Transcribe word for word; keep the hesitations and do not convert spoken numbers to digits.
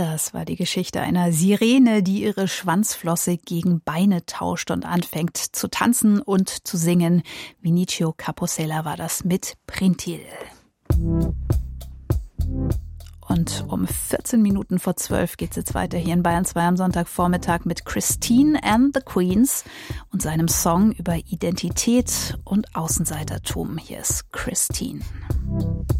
Das war die Geschichte einer Sirene, die ihre Schwanzflosse gegen Beine tauscht und anfängt zu tanzen und zu singen. Vinicio Capossela war das mit Printil. Und um vierzehn Minuten vor zwölf geht es jetzt weiter hier in Bayern zwei am Sonntagvormittag mit Christine and the Queens und seinem Song über Identität und Außenseitertum. Hier ist Christine.